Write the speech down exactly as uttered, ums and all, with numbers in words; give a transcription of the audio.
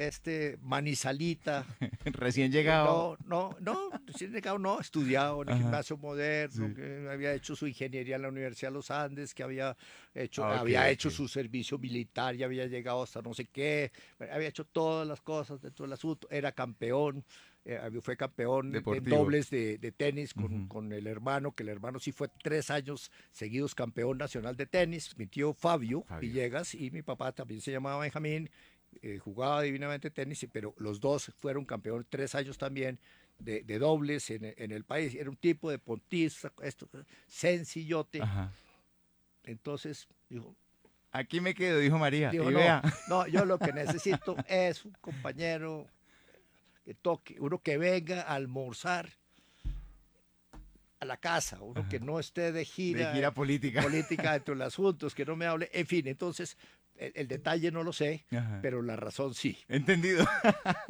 este Manizalita. Recién llegado. No, no, no, recién llegado no, estudiado en el Ajá. gimnasio moderno, Sí. que había hecho su ingeniería en la Universidad de los Andes, que había hecho, Ah, ok, había hecho ok. su servicio militar, ya había llegado hasta no sé qué, había hecho todas las cosas dentro del asunto, era campeón, eh, había- fue campeón en, en Deportivo. dobles de, de tenis con, Ujú. con el hermano, que el hermano sí fue tres años seguidos campeón nacional de tenis, mi tío Fabio Fabio. Villegas y mi papá también se llamaba Benjamín, eh, jugaba divinamente tenis, pero los dos fueron campeones tres años también de, de dobles en, en, el país. Era un tipo de pontista, esto, sencillote. Ajá. Entonces dijo, Aquí me quedo, dijo María. dijo, Y no, vea. no, yo lo que necesito es un compañero que toque, uno que venga a almorzar a la casa, uno que Ajá. no esté de De gira gira política. política dentro de los asuntos, que no me hable, en fin, entonces el, el detalle no lo sé, Ajá. pero la razón sí. Entendido.